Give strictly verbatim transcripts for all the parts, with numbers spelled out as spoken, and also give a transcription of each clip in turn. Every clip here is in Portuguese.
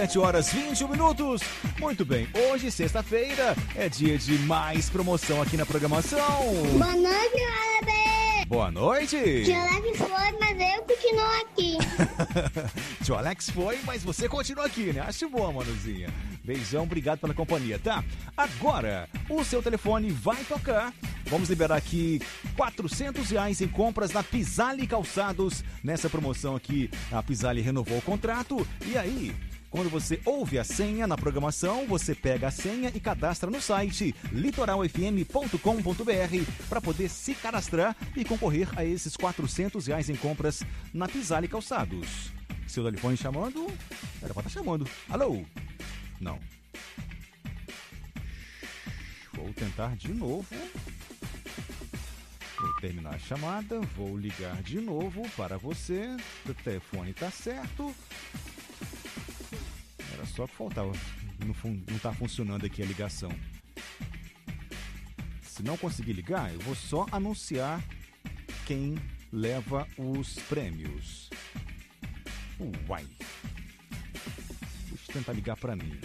sete horas e vinte e um minutos. Muito bem, hoje, sexta-feira, é dia de mais promoção aqui na programação. Boa noite, bebê. Boa noite. Tio Alex foi, mas eu continuo aqui. Tio Alex foi, mas você continua aqui, né? Acho boa, Manuzinha. Beijão, obrigado pela companhia, tá? Agora, o seu telefone vai tocar. Vamos liberar aqui quatrocentos reais em compras na Pisali Calçados. Nessa promoção aqui, a Pisali renovou o contrato. E aí, quando você ouve a senha na programação, você pega a senha e cadastra no site litoral f m ponto com ponto b r para poder se cadastrar e concorrer a esses quatrocentos reais em compras na Pisali Calçados. Seu telefone chamando? Era pra estar chamando. Alô? Não. Vou tentar de novo. Vou terminar a chamada, vou ligar de novo para você. O telefone tá certo. Era só que faltava. Não, não tá funcionando aqui a ligação. Se não conseguir ligar, eu vou só anunciar quem leva os prêmios. Uai. Deixa eu tentar ligar para mim.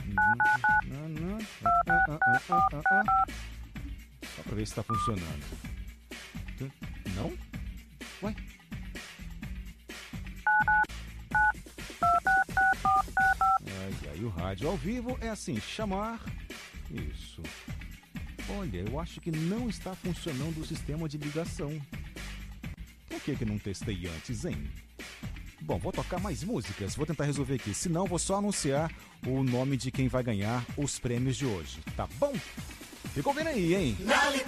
Só para ver se tá funcionando. Não? Uai. Ai, ai, o rádio ao vivo é assim, chamar. Isso. Olha, eu acho que não está funcionando o sistema de ligação. Por que que não testei antes, hein? Bom, vou tocar mais músicas, vou tentar resolver aqui. Se não, vou só anunciar o nome de quem vai ganhar os prêmios de hoje, tá bom? Ficou vendo aí, hein?